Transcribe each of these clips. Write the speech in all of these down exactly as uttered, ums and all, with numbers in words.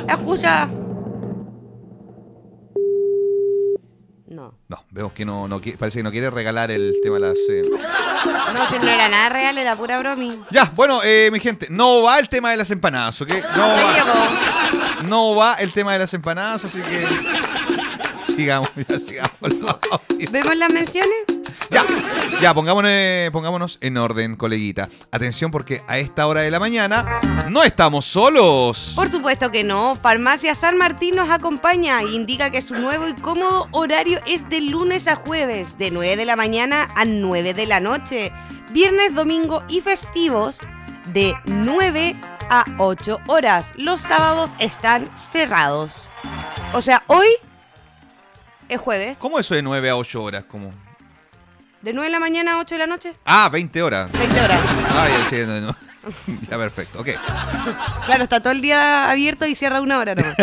Escucha. No. No, vemos que no, no parece que no quiere regalar el tema de las... Eh... No, si no era nada real, era pura bromi. Ya, bueno, eh, mi gente, no va el tema de las empanadas, ¿ok? No va, no va el tema de las empanadas, así que... Sigamos, ya sigamos. ¿Vemos las menciones? Ya, ya, pongámonos, pongámonos en orden, coleguita. Atención, porque a esta hora de la mañana no estamos solos. Por supuesto que no. Farmacia San Martín nos acompaña e indica que su nuevo y cómodo horario es de lunes a jueves, de nueve de la mañana a nueve de la noche. Viernes, domingo y festivos de nueve a ocho horas. Los sábados están cerrados. O sea, hoy es jueves. ¿Cómo eso de nueve a ocho horas? ¿Cómo? ¿De nueve de la mañana a ocho de la noche? Ah, veinte horas. veinte horas. Ah, ya, sí, no, no. Ya, perfecto, ok. Claro, está todo el día abierto y cierra una hora nomás.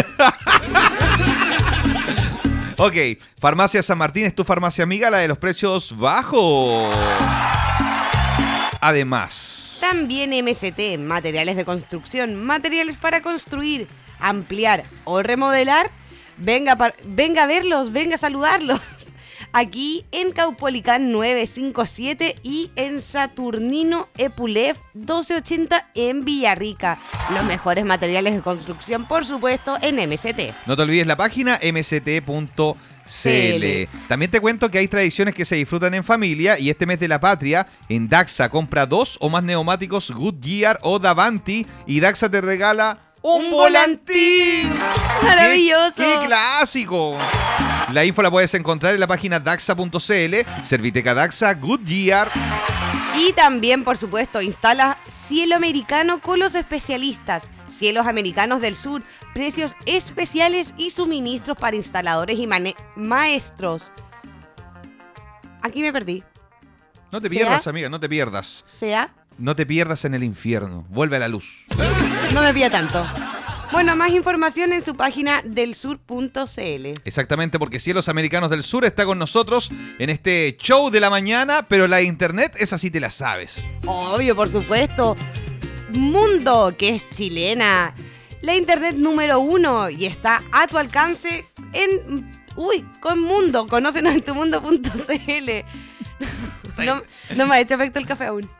Ok, Farmacia San Martín es tu farmacia amiga, la de los precios bajos. Además, también M S T, materiales de construcción, materiales para construir, ampliar o remodelar. Venga, par- venga a verlos, venga a saludarlos. Aquí en Caupolicán novecientos cincuenta y siete y en Saturnino Epulef doce ochenta en Villarrica. Los mejores materiales de construcción, por supuesto, en M S T. No te olvides la página m s t punto c l. También te cuento que hay tradiciones que se disfrutan en familia y este mes de la patria en Daxa compra dos o más neumáticos Goodyear o Davanti y Daxa te regala un, un volantín. ¡Maravilloso! ¡Qué, qué clásico! La info la puedes encontrar en la página daxa punto c l, Serviteca Daxa, Goodyear. Y también, por supuesto, instala Cielo Americano con los especialistas. Cielos Americanos del Sur, precios especiales y suministros para instaladores y mane- maestros. Aquí me perdí. No te pierdas, amiga, no te pierdas. ¿Sea? No te pierdas en el infierno. Vuelve a la luz. No me pida tanto. Bueno, más información en su página del sur punto c l. Exactamente, porque Cielos Americanos del Sur está con nosotros en este show de la mañana, pero la de internet, esa sí te la sabes. Obvio, por supuesto. Mundo, que es chilena. La internet número uno y está a tu alcance en... Uy, con Mundo. Conócenos en tu mundo punto c l. No, no me ha hecho efecto el café aún.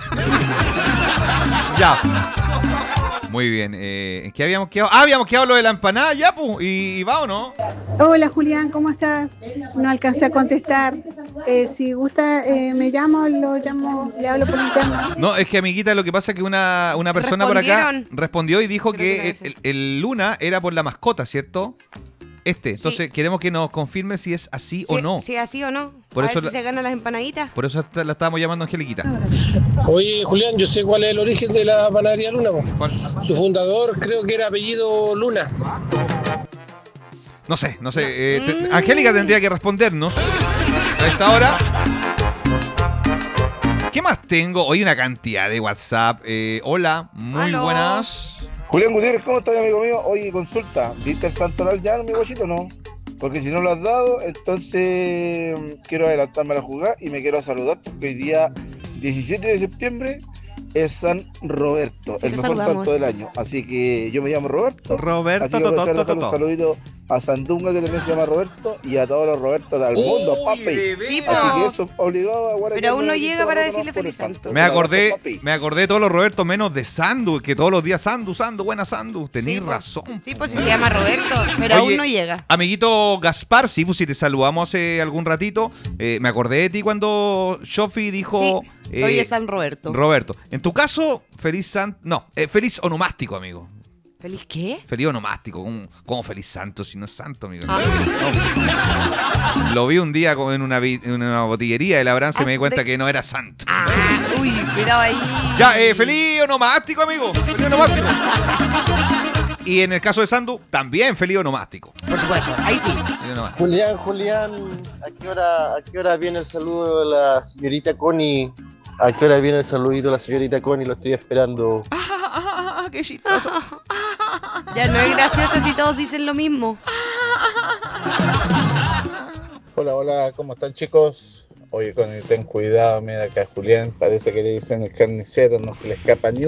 Ya. Muy bien. Eh, ¿En qué habíamos quedado? Ah, habíamos quedado lo de la empanada, ya, pues. ¿Y, y va o no? Hola, Julián, ¿cómo estás? No alcancé a contestar. Eh, si gusta, eh, me llamo, lo llamo, le hablo por interno. No, es que, amiguita, lo que pasa es que una, una persona por acá respondió y dijo Creo que, que el, el, el Luna era por la mascota, ¿cierto? Este. Entonces, sí. Queremos que nos confirme si es así Sí, o no. Si es así o no. Por a eso ver si la- se ganan las empanaditas. Por eso la estábamos llamando Angeliquita. Oye, Julián, yo sé cuál es el origen de la panadería Luna, po. ¿Cuál? Su fundador creo que era apellido Luna. No sé, no sé. Eh, te- Mm. Angélica tendría que respondernos a esta hora. ¿Qué más tengo? Hoy una cantidad de WhatsApp. Eh, hola, muy Aló. buenas. Julián Gutiérrez, ¿cómo estás, amigo mío? Oye, consulta, ¿viste el santoral ya, mi guachito, no? Porque si no lo has dado, entonces mm, quiero adelantarme a la jugada y me quiero saludar porque hoy día diecisiete de septiembre es San Roberto, Sí, el lo mejor saludamos. santo del año. Así que yo me llamo Roberto. Roberto, Así que to, to, aprovechar de to, dejar to, un to. saludito a Sandunga, que también se llama Roberto, y a todos los Robertos del mundo, Uy, papi. de veras. Sí, Así po. que eso, obligado a guardar. Pero aún no llega para decirle feliz santo. Me acordé, me acordé de todos los Robertos menos de Sandu, que todos los días Sandu, Sandu, buena Sandu. Tenés Sí, po. razón. Sí, pues si se llama Roberto, pero Oye, aún no llega. Amiguito Gaspar, sí, pues si te saludamos hace algún ratito, eh, me acordé de ti cuando Shofi dijo... Sí, eh, hoy es San Roberto. Roberto. En tu caso, feliz santo... No, eh, feliz onomástico, amigo. ¿Feliz qué? Feliz onomástico. ¿Cómo, cómo feliz santo si no es santo, amigo? Ah. No. Lo vi un día como en una, vi- en una botillería de Labranza y Ah, me di cuenta de- que no era santo. Ah, uy, cuidado ahí. Ya, eh, feliz onomástico, amigo. Feliz onomástico. Y en el caso de Sandu, también feliz onomástico. Por supuesto, ahí sí. Feliz onomástico. Julián, Julián, ¿a qué hora, a qué hora viene el saludo de la señorita Connie? ¿A qué hora viene el saludito de la señorita Connie? Lo estoy esperando. Ah, ah, ah, ah, qué chistoso. Ya no es gracioso si todos dicen lo mismo. Hola, hola, ¿cómo están, chicos? Oye, Connie, ten cuidado, mira que a Julián parece que le dicen el carnicero, no se le escapa ni